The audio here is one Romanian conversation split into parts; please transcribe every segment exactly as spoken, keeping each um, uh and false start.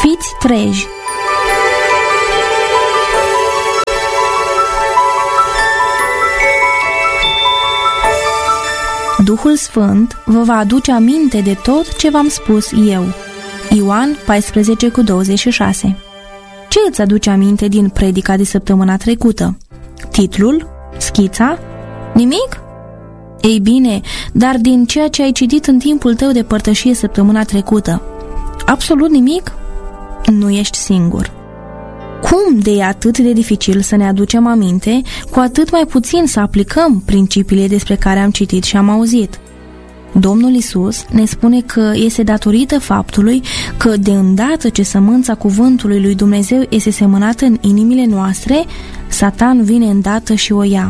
Fiți treji. Duhul Sfânt vă va aduce aminte de tot ce v-am spus eu. Ioan paisprezece cu douăzeci și șase. Ce îți aduce aminte din predica de săptămâna trecută? Titlul? Schița? Nimic? Ei bine, dar din ceea ce ai citit în timpul tău de părtășie săptămâna trecută, absolut nimic? Nu ești singur. Cum de e atât de dificil să ne aducem aminte, cu atât mai puțin să aplicăm principiile despre care am citit și am auzit? Domnul Iisus ne spune că este datorită faptului că de îndată ce sămânța cuvântului lui Dumnezeu este semănată în inimile noastre, Satan vine îndată și o ia.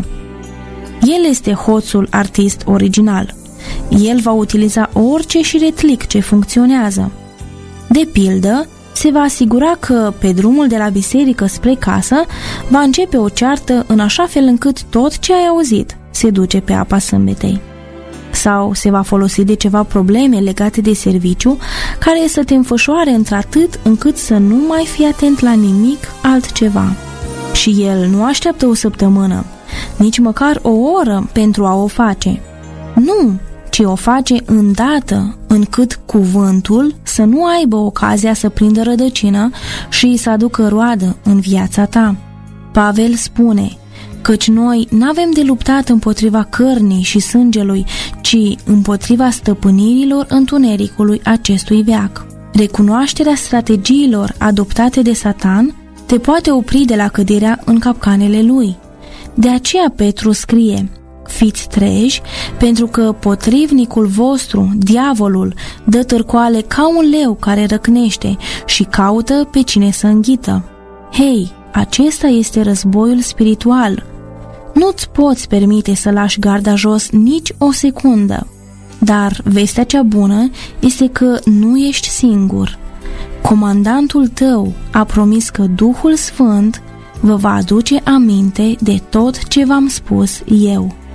El este hoțul artist original. El va utiliza orice șiretlic ce funcționează. De pildă, se va asigura că pe drumul de la biserică spre casă va începe o ceartă în așa fel încât tot ce ai auzit se duce pe apa sâmbetei. Sau se va folosi de ceva probleme legate de serviciu care să te înfășoare într-atât încât să nu mai fii atent la nimic altceva. Și el nu așteaptă o săptămână, nici măcar o oră pentru a o face. Nu, ci o face îndată, încât cuvântul să nu aibă ocazia să prindă rădăcină și să aducă roadă în viața ta. Pavel spune, căci noi n-avem de luptat împotriva cărnii și sângelui, ci împotriva stăpânirilor întunericului acestui veac. Recunoașterea strategiilor adoptate de Satan te poate opri de la căderea în capcanele lui. De aceea Petru scrie, fiți treji, pentru că potrivnicul vostru, diavolul, dă târcoale ca un leu care răcnește și caută pe cine să înghită. Hei, acesta este războiul spiritual. Nu-ți poți permite să lași garda jos nici o secundă. Dar vestea cea bună este că nu ești singur. Comandantul tău a promis că Duhul Sfânt vă va aduce aminte de tot ce v-am spus eu.